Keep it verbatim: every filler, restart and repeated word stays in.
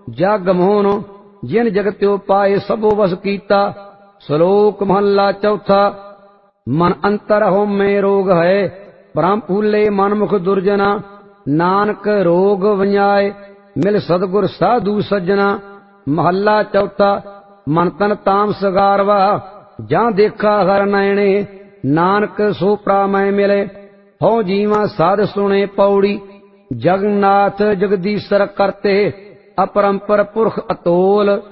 जग मोहन जिन जगत्यो पाए सबो वस कीता। श्लोक महला चौथा। मन अंतर हो में रोग है भ्रम फूले मन मुख दुर्जना। नानक रोग वंजाए मिल सतगुर साधु सज्जना। महला चौथा। मन तन ताम सगारवा जां देखा हर नयने। नानक सो प्रामय मिले हो जीवा साध सुने पौड़ी। जगन्नाथ जगदीश्वर करते अपरंपर पुरख अतोल।